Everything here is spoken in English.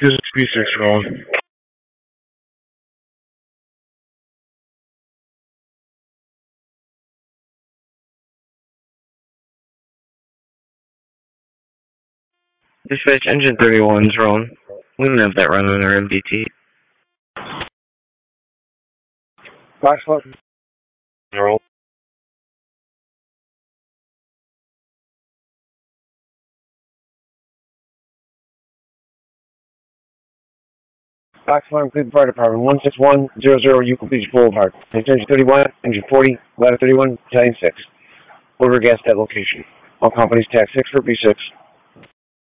Just B6 rolling. Dispatch engine 31's rolling. We don't have that run on our MDT. Foxtrot. Roll. Foxtrot, Cleveland Fire Department, 16100 Euclid Beach Boulevard. Engine 31, engine 40, ladder 31, battalion 6. Order gas at location. All companies tax 6 for B6.